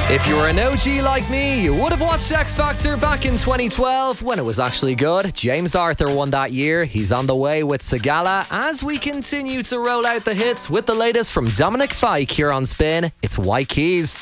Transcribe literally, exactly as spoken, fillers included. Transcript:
If you were an O G like me, you would have watched X Factor back in twenty twelve when it was actually good. James Arthur won that year. He's on the way with Sigala as we continue to roll out the hits with the latest from Dominic Fike here on Spin. It's White Keys.